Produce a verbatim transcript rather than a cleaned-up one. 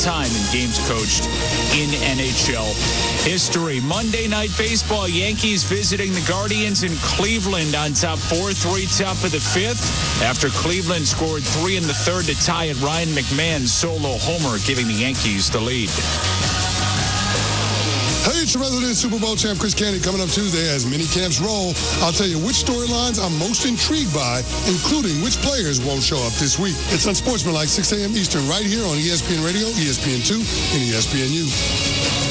time in games coached in N H L history. Monday Night Baseball, Yankees visiting the Guardians in Cleveland on top four three, top of the fifth. After Cleveland scored three in the third to tie it, Ryan McMahon's solo homer giving the Yankees the lead. Hey, it's your resident Super Bowl champ, Chris Candy, coming up Tuesday as mini camps roll. I'll tell you which storylines I'm most intrigued by, including which players won't show up this week. It's Unsportsmanlike, six a.m. Eastern, right here on E S P N Radio, E S P N two, and E S P N U.